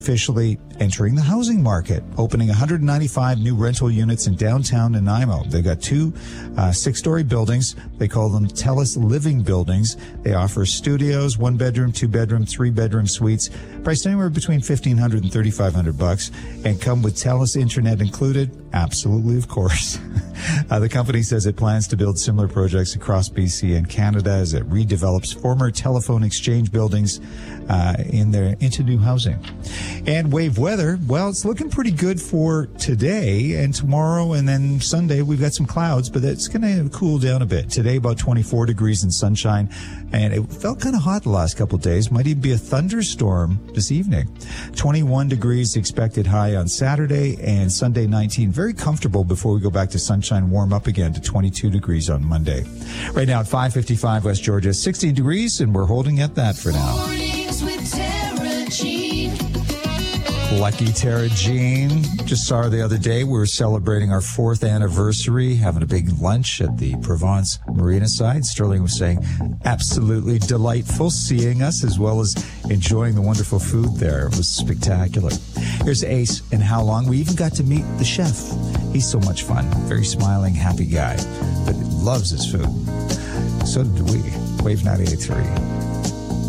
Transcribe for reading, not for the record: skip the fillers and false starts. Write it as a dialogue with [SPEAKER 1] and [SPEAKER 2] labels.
[SPEAKER 1] officially entering the housing market, opening 195 new rental units in downtown Nanaimo. They've got two 6-story buildings. They call them TELUS Living Buildings. They offer studios, 1-bedroom, 2-bedroom, 3-bedroom suites, priced anywhere between $1,500 and $3,500, and come with TELUS Internet included. Absolutely, of course. The company says it plans to build similar projects across BC and Canada as it redevelops former telephone exchange buildings into new housing. And wave weather, well, it's looking pretty good for today and tomorrow, and then Sunday we've got some clouds, but it's going to cool down a bit. Today about 24 degrees and sunshine, and it felt kind of hot the last couple of days. Might even be a thunderstorm this evening. 21 degrees expected high on Saturday, and Sunday 19. Very comfortable before we go back to sunshine, warm up again to 22 degrees on Monday. Right now at 5:55 West Georgia, 16 degrees, and we're holding at that for now.
[SPEAKER 2] Mornings with Tara Jean.
[SPEAKER 1] Lucky Tara Jean. Just saw her the other day. We were celebrating our 4th anniversary, having a big lunch at the Provence Marina side. Sterling was saying, absolutely delightful seeing us as well as enjoying the wonderful food there. It was spectacular. Here's Ace and How Long. We even got to meet the chef. He's so much fun. Very smiling, happy guy, but loves his food. So did we. Wave 98.3.